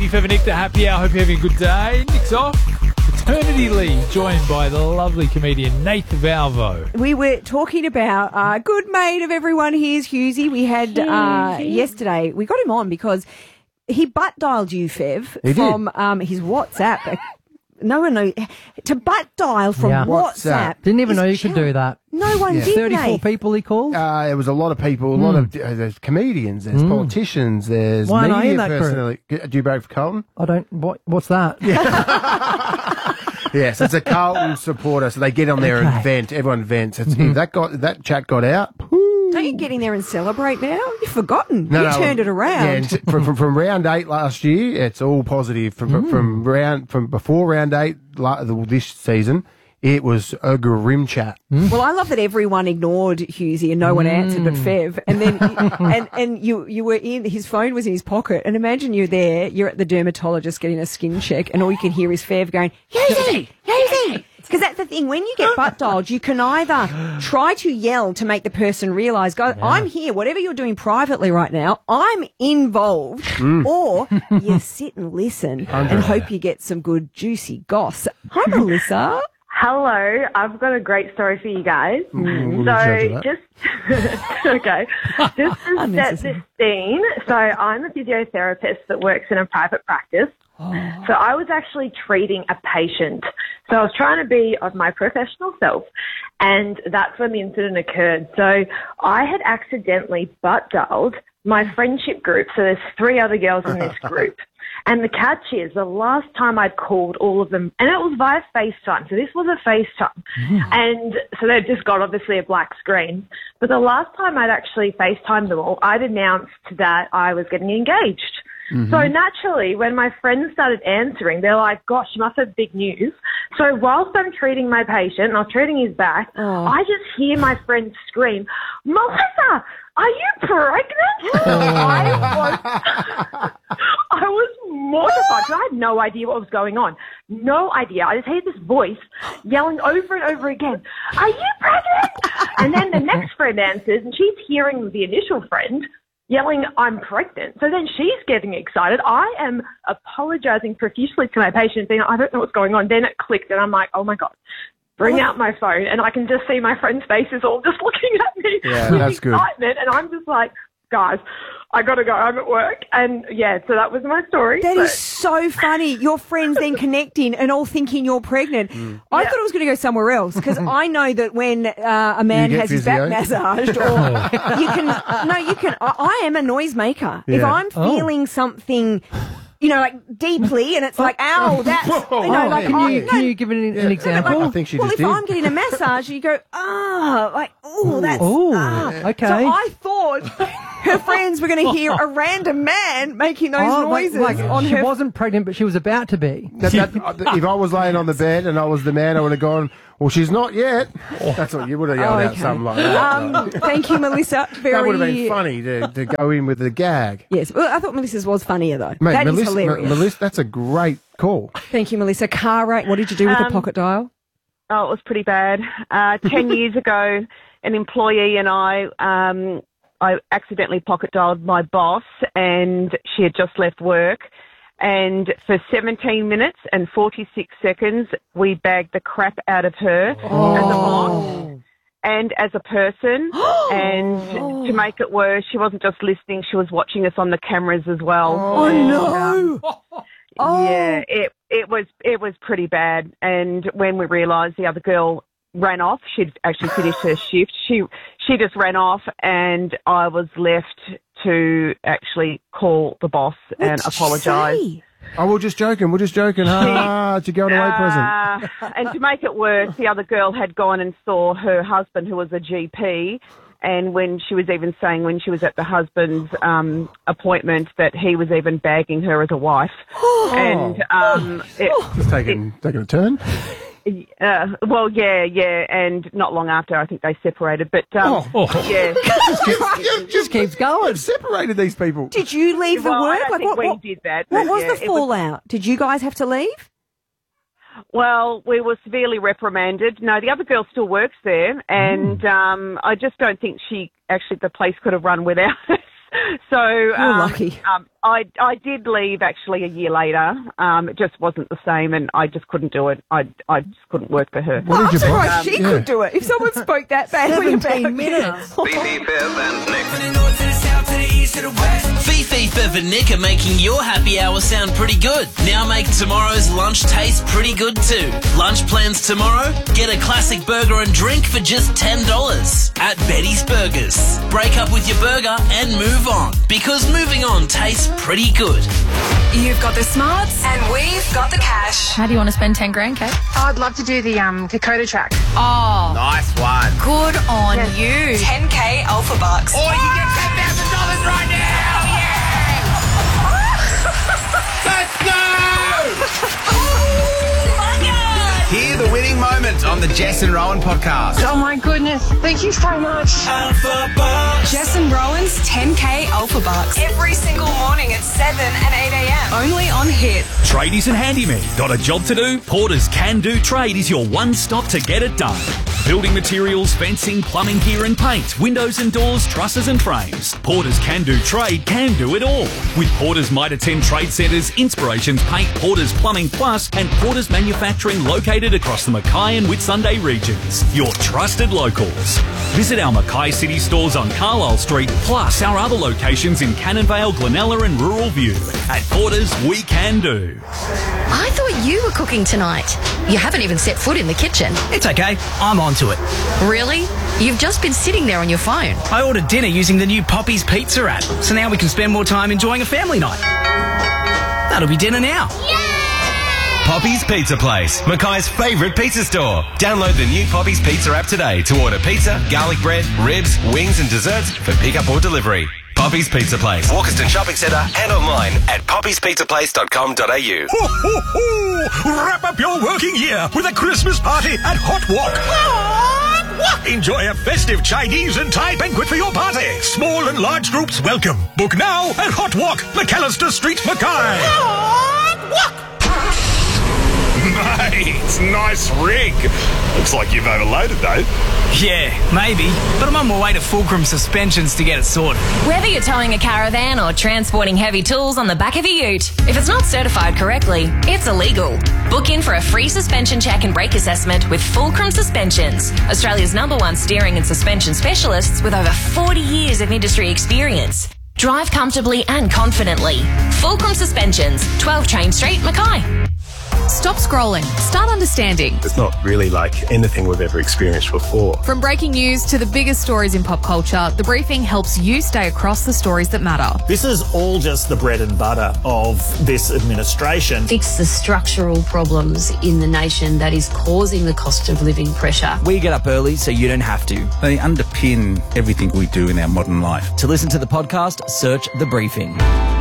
Hugh Fever, Nick, the happy hour. Hope you're having a good day. Nick's off. Maternity leave, joined by the lovely comedian Nate Valvo. We were talking about a good mate of everyone here's Hughesy. We had yesterday, we got him on because he butt dialed you, Fev, from his WhatsApp. No one knows. To butt dial from WhatsApp. Didn't even know you could do that. No one did, 34 Nate. people he called? There was a lot of people, a lot of there's comedians, there's politicians, there's Why am I in media that group? personality. Do you break for Carlton? I don't. What's that? Yes, it's a Carlton supporter, so they get on there and vent. Everyone vents. If that chat got out. Don't you get in there and celebrate now? You've forgotten. You turned it around. Yeah, from round 8 last year, it's all positive. From before round 8 this season, it was a grim chat. Well, I love that everyone ignored Hughesy and no one answered but Fev. And then and you were in, his phone was in his pocket. And imagine you're there, you're at the dermatologist getting a skin check, and all you can hear is Fev going, Hughesy, Hughesy. Because that's the thing, when you get butt dialed, you can either try to yell to make the person realise, go, I'm here, whatever you're doing privately right now, I'm involved, or you sit and listen and hope you get some good juicy goss. Hi, Melissa. Hello, I've got a great story for you guys. Just to set this scene. So I'm a physiotherapist that works in a private practice. So I was actually treating a patient. So I was trying to be of my professional self, and that's when the incident occurred. So I had accidentally butt dialed my friendship group. So there's 3 other girls in this group. And the catch is, the last time I'd called all of them, and it was via FaceTime, so this was a FaceTime. And so they'd just got, obviously, a black screen. But the last time I'd actually FaceTimed them all, I'd announced that I was getting engaged. So naturally, when my friends started answering, they're like, gosh, you must have big news. So whilst I'm treating my patient, and I was treating his back, I just hear my friend scream, Melissa, are you pregnant? I was mortified because I had no idea what was going on. No idea. I just heard this voice yelling over and over again, are you pregnant? And then the next friend answers, and she's hearing the initial friend yelling, I'm pregnant. So then she's getting excited. I am apologising profusely to my patient, saying, I don't know what's going on. Then it clicked, and I'm like, oh, my God. Bring out my phone, and I can just see my friends' faces all just looking at me with that's good. excitement. And I'm just like, guys, I got to go. I'm at work. And, so that was my story. That is so funny. Your friends then connecting and all thinking you're pregnant. I thought it was going to go somewhere else, because I know that when a man has his back massaged, or you can, I am a noisemaker. If I'm feeling something, like deeply, and it's like, ow, that's, Can you give an example? I think she just if did. I'm getting a massage, you go, that's, okay. So I thought her friends were going to hear a random man making those noises on she her. wasn't pregnant, but she was about to be. If I was laying on the bed and I was the man, I would have gone, well, she's not yet. That's what you would have yelled out, something like that. Thank you, Melissa. That would have been funny to go in with the gag. Yes, well, I thought Melissa's was funnier though. Mate, That is Melissa, hilarious. Melissa, that's a great call. Thank you, Melissa. Car rate. What did you do with the pocket dial? Oh, it was pretty bad. 10 years ago, an employee and I accidentally pocket dialed my boss, and she had just left work. And for 17 minutes and 46 seconds, we bagged the crap out of her as a boss and as a person. And to make it worse, she wasn't just listening, she was watching us on the cameras as well. Yeah, it was pretty bad. And when we realised the other girl ran off, she'd actually finished her shift, she just ran off, and I was left to actually call the boss and apologise. Oh, we're just joking. It's a going away present. And to make it worse, the other girl had gone and saw her husband, who was a GP, and when she was even saying when she was at the husband's appointment that he was even bagging her as a wife. And it's taking a turn. And not long after, I think they separated. But just keeps going. Separated these people. Did you leave the work? I think we did that. What was the fallout? Did you guys have to leave? Well, we were severely reprimanded. No, the other girl still works there, and I just don't think the place could have run without us. So You're lucky. I did leave actually a year later. It just wasn't the same, and I just couldn't do it. I just couldn't work for her. I'm surprised she could do it. If someone spoke that badly about 17 minutes. Fifi, Bev and Nick. Fifi, Bev and Nick are making your happy hour sound pretty good. Now make tomorrow's lunch taste pretty good too. Lunch plans tomorrow? Get a classic burger and drink for just $10 at Betty's Burgers. Break up with your burger and move on, because moving on tastes pretty good. You've got the smarts and we've got the cash. How do you want to spend 10 grand, Kate? I'd love to do the Dakota track. Oh, Nice one. good on you. 10K Alpha Bucks. Or you get $10,000 right now. Let's go! Hear the winning moment on the Jess and Rowan podcast. Oh my goodness. Thank you so much. Alpha Bucks. Jess and Rowan's 10K Alpha Bucks. Every single morning at 7 and 8 a.m. Only on Hit. Tradies and handymen. Got a job to do? Porter's Can Do Trade is your one stop to get it done. Building materials, fencing, plumbing gear and paint, windows and doors, trusses and frames. Porter's Can Do Trade can do it all. With Porter's Mitre 10 Trade Centres, Inspirations Paint, Porter's Plumbing Plus and Porter's Manufacturing located across the Mackay and Whitsunday regions. Your trusted locals. Visit our Mackay City stores on Carlisle Street, plus our other locations in Cannonvale, Glenella and Rural View. At Porter's, we can do. I thought you were cooking tonight. You haven't even set foot in the kitchen. It's okay, I'm onto it. Really? You've just been sitting there on your phone. I ordered dinner using the new Poppy's Pizza app, so now we can spend more time enjoying a family night. That'll be dinner now. Poppy's Pizza Place, Mackay's favourite pizza store. Download the new Poppy's Pizza app today to order pizza, garlic bread, ribs, wings and desserts for pickup or delivery. Poppy's Pizza Place, Walkerston Shopping Centre and online at poppyspizzaplace.com.au. Ho, ho, ho! Wrap up your working year with a Christmas party at Hot Wok. Enjoy a festive Chinese and Thai banquet for your party. Small and large groups welcome. Book now at Hot Wok, McAllister Street, Mackay. Mate, nice rig. Looks like you've overloaded though. Yeah, maybe, but I'm on my way to Fulcrum Suspensions to get it sorted. Whether you're towing a caravan or transporting heavy tools on the back of a ute, if it's not certified correctly, it's illegal. Book in for a free suspension check and brake assessment with Fulcrum Suspensions, Australia's #1 steering and suspension specialists with over 40 years of industry experience. Drive comfortably and confidently. Fulcrum Suspensions, 12 Train Street, Mackay. Stop scrolling. Start understanding. It's not really like anything we've ever experienced before. From breaking news to the biggest stories in pop culture, The Briefing helps you stay across the stories that matter. This is all just the bread and butter of this administration. Fix the structural problems in the nation that is causing the cost of living pressure. We get up early so you don't have to. They underpin everything we do in our modern life. To listen to the podcast, search The Briefing.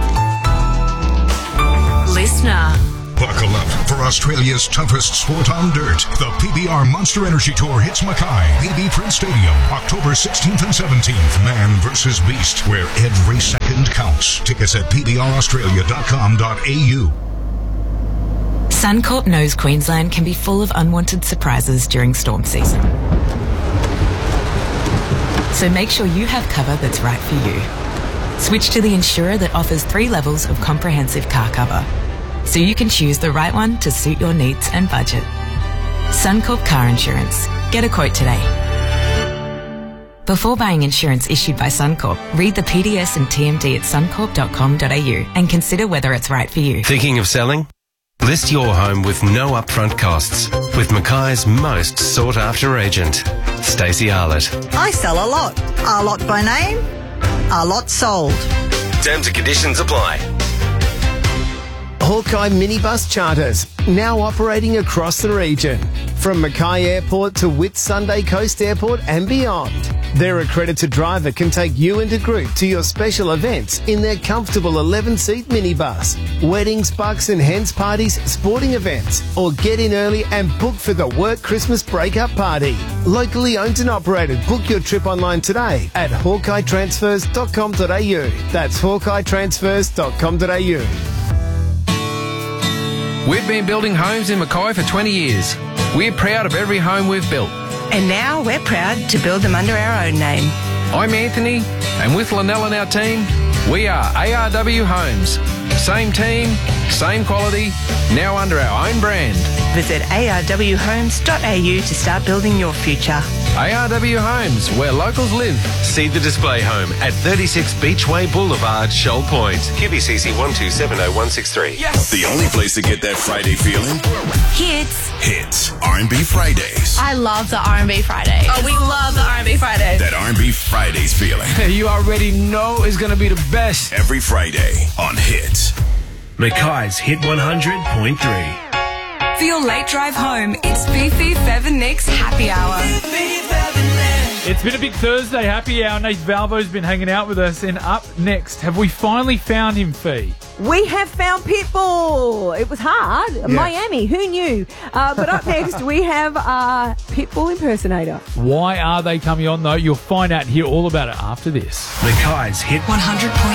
Listener. Buckle up for Australia's toughest sport on dirt. The PBR Monster Energy Tour hits Mackay, BB Prince Stadium, October 16th and 17th. Man versus Beast, where every second counts. Tickets at pbraustralia.com.au. Suncorp knows Queensland can be full of unwanted surprises during storm season. So make sure you have cover that's right for you. Switch to the insurer that offers 3 levels of comprehensive car cover, so you can choose the right one to suit your needs and budget. Suncorp Car Insurance. Get a quote today. Before buying insurance issued by Suncorp, read the PDS and TMD at suncorp.com.au and consider whether it's right for you. Thinking of selling? List your home with no upfront costs with Mackay's most sought-after agent, Stacey Arlett. I sell a lot. A lot by name, a lot sold. Terms and conditions apply. Hawkeye Minibus Charters, now operating across the region. From Mackay Airport to Whitsunday Coast Airport and beyond. Their accredited driver can take you and a group to your special events in their comfortable 11-seat minibus. Weddings, bucks and hens parties, sporting events, or get in early and book for the work Christmas breakup party. Locally owned and operated. Book your trip online today at hawkeyetransfers.com.au. That's hawkeyetransfers.com.au. We've been building homes in Mackay for 20 years. We're proud of every home we've built. And now we're proud to build them under our own name. I'm Anthony, and with Lynell and our team, We are ARW Homes. Same team, same quality, now under our own brand. Visit arwhomes.au to start building your future. ARW Homes, where locals live. See the display home at 36 Beachway Boulevard, Shoal Point. QBCC 1270163. Yes! The only place to get that Friday feeling? Hits. Hits. R&B Fridays. I love the R&B Friday. Oh, we love the R&B Friday. That R&B Fridays feeling. You already know it's going to be the best. Every Friday on Hits. Mackay's Hit 100.3. For your late drive home, it's Beefy Fev and Nick's Happy Hour. It's been a big Thursday happy hour. Nate Valvo's been hanging out with us. And up next, have we finally found him, Fee? We have found Pitbull. It was hard. Yes. Miami, who knew? But up next, we have Pitbull impersonator. Why are they coming on, though? You'll find out and hear all about it after this. Mackay's Hit 100.3.